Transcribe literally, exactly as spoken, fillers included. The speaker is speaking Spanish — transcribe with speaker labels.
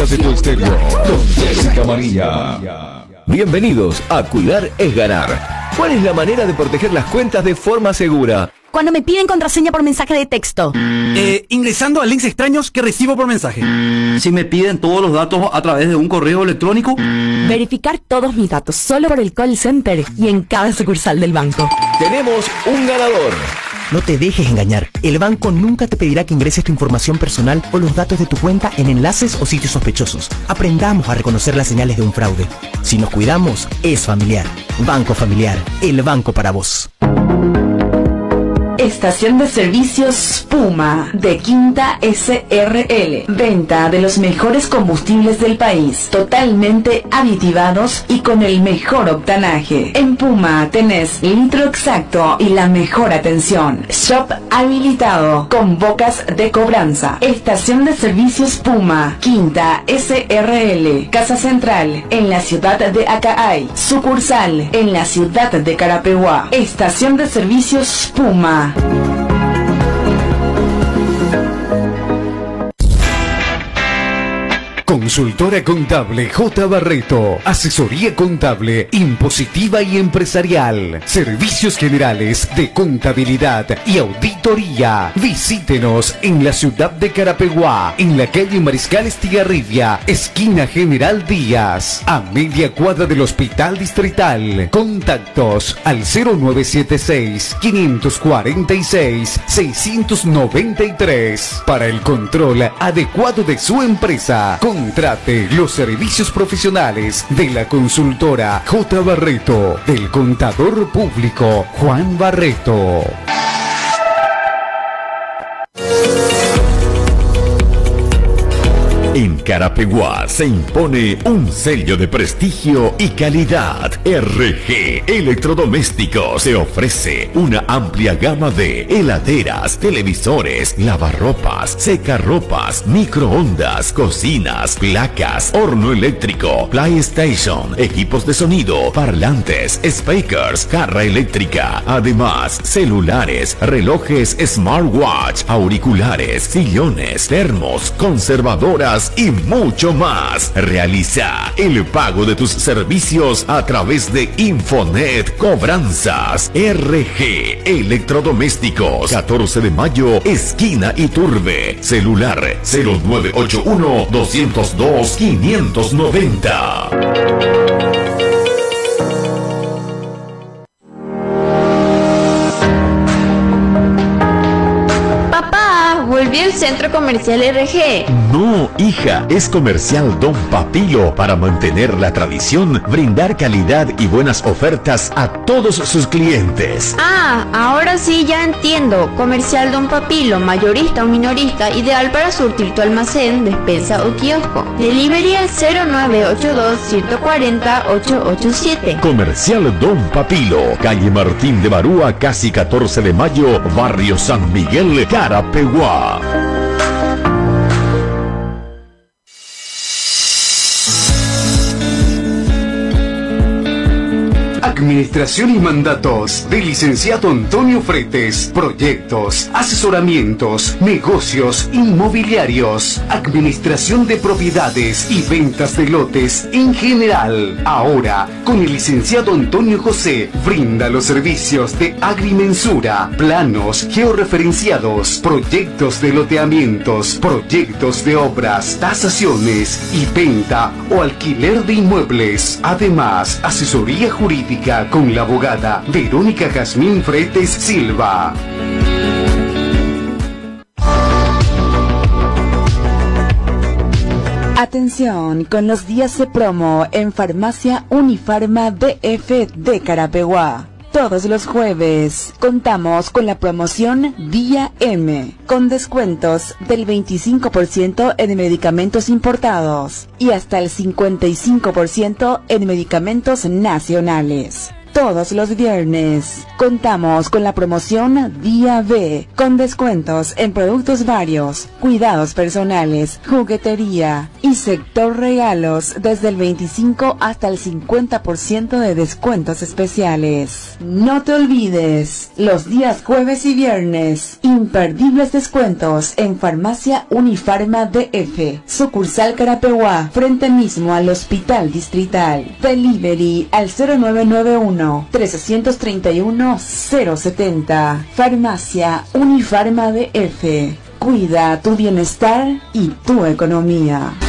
Speaker 1: cuentas de tu exterior con Jessica María. Bienvenidos a Cuidar es Ganar. ¿Cuál es la manera de proteger las cuentas de forma segura?
Speaker 2: Cuando me piden contraseña por mensaje de texto.
Speaker 3: Eh, ingresando a links extraños que recibo por mensaje.
Speaker 4: Si me piden todos los datos a través de un correo electrónico.
Speaker 2: Verificar todos mis datos solo por el call center y en cada sucursal del banco.
Speaker 1: Tenemos un ganador.
Speaker 5: No te dejes engañar. El banco nunca te pedirá que ingreses tu información personal o los datos de tu cuenta en enlaces o sitios sospechosos. Aprendamos a reconocer las señales de un fraude. Si nos cuidamos, es familiar. Banco Familiar, el banco para vos.
Speaker 6: Estación de servicios Puma de Quinta S R L. Venta de los mejores combustibles del país, totalmente aditivados y con el mejor octanaje. En Puma tenés litro exacto y la mejor atención. Shop habilitado con bocas de cobranza. Estación de servicios Puma, Quinta S R L. Casa Central en la ciudad de Acaay. Sucursal en la ciudad de Carapeguá. Estación de servicios Puma.
Speaker 7: Consultora Contable J. Barreto. Asesoría contable, impositiva y empresarial. Servicios generales de contabilidad y auditoría. Visítenos en la ciudad de Carapeguá, en la calle Mariscal Estigarribia, esquina General Díaz, a media cuadra del Hospital Distrital. Contactos al cero nueve siete seis, cinco cuatro seis, seis nueve tres. Para el control adecuado de su empresa, contrate los servicios profesionales de la consultora J. Barreto, del contador público Juan Barreto.
Speaker 1: En Carapeguá se impone un sello de prestigio y calidad. R G Electrodomésticos te ofrece una amplia gama de heladeras, televisores, lavarropas, secarropas, microondas, cocinas, placas, horno eléctrico, PlayStation, equipos de sonido, parlantes, speakers, jarra eléctrica, además celulares, relojes smartwatch, auriculares, sillones, termos, conservadoras y mucho más. Realiza el pago de tus servicios a través de Infonet Cobranzas. R G Electrodomésticos, catorce de mayo, esquina Iturbe. Celular cero nueve ocho uno, dos cero dos, cinco nueve cero.
Speaker 8: Volví al centro comercial R G.
Speaker 1: No, hija, es Comercial Don Papilo, para mantener la tradición, brindar calidad y buenas ofertas a todos sus clientes.
Speaker 8: Ah, ahora sí ya entiendo. Comercial Don Papilo, mayorista o minorista, ideal para surtir tu almacén, despensa o kiosco. Delivery al cero nueve ocho dos, uno cuatro cero, ocho ocho siete.
Speaker 1: Comercial Don Papilo, calle Martín de Barúa, casi catorce de mayo, barrio San Miguel, Carapeguá.
Speaker 7: Administración y mandatos del licenciado Antonio Fretes. Proyectos, asesoramientos, negocios inmobiliarios, administración de propiedades y ventas de lotes en general. Ahora, con el licenciado Antonio José, brinda los servicios de agrimensura, planos georreferenciados, proyectos de loteamientos, proyectos de obras, tasaciones y venta o alquiler de inmuebles. Además, asesoría jurídica con la abogada Verónica Jazmín Fretes Silva.
Speaker 6: Atención con los días de promo en Farmacia Unifarma D F de Carapeguá. Todos los jueves contamos con la promoción Día M, con descuentos del veinticinco por ciento en medicamentos importados y hasta el cincuenta y cinco por ciento en medicamentos nacionales. todos los viernes. Contamos con la promoción Día B, con descuentos en productos varios, cuidados personales, juguetería y sector regalos desde el veinticinco hasta el cincuenta por ciento de descuentos especiales. No te olvides, los días jueves y viernes, imperdibles descuentos en Farmacia Unifarma D F, sucursal Carapeguá, frente mismo al Hospital Distrital. Delivery al cero nueve nueve uno, tres tres uno, cero siete cero. Farmacia Unifarma D F. Cuida tu bienestar y tu economía.